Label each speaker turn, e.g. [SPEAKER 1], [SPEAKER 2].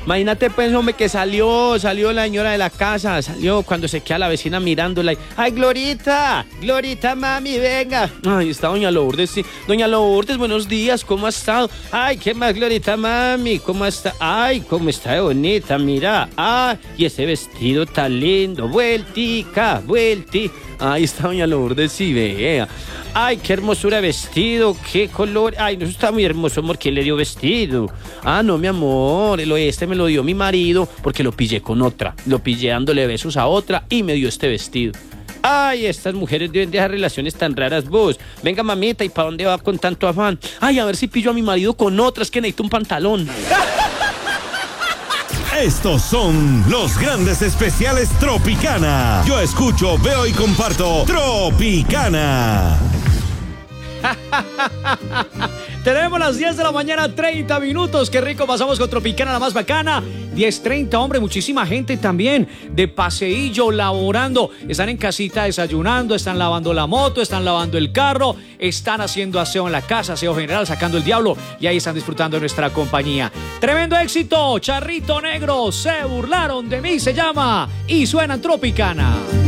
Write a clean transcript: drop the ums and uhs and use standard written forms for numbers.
[SPEAKER 1] Imagínate, pues, hombre, que salió la señora de la casa, salió cuando se queda la vecina mirándola. Ay, Glorita, mami, venga. Ay, está doña Lourdes, sí. Doña Lourdes, buenos días, ¿cómo ha estado? Ay, ¿qué más, Glorita, mami? ¿Cómo está? Ay, cómo está de bonita, mira. Ay, y ese vestido tan lindo. Vueltica. Ahí está doña Lourdes, sí, vea. Ay, qué hermosura de vestido, qué color. Ay, no, eso está muy hermoso, amor. ¿Quién le dio vestido? Ah, no, mi amor, este me lo dio mi marido porque lo pillé con otra. Lo pillé dándole besos a otra y me dio este vestido. Ay, estas mujeres deben dejar relaciones tan raras, vos. Venga, mamita, ¿y para dónde va con tanto afán? Ay, a ver si pillo a mi marido con otra, es que necesito un pantalón.
[SPEAKER 2] Estos son los grandes especiales Tropicana. Yo escucho, veo y comparto Tropicana.
[SPEAKER 3] Tenemos las 10 de la mañana, 30 minutos. Qué rico, pasamos con Tropicana, la más bacana. 10:30, hombre, muchísima gente también de paseillo, laborando. Están en casita desayunando, están lavando la moto, están lavando el carro, están haciendo aseo en la casa, aseo general, sacando el diablo. Y ahí están disfrutando de nuestra compañía. Tremendo éxito, Charrito Negro, Se burlaron de mí, se llama. Y suena en Tropicana.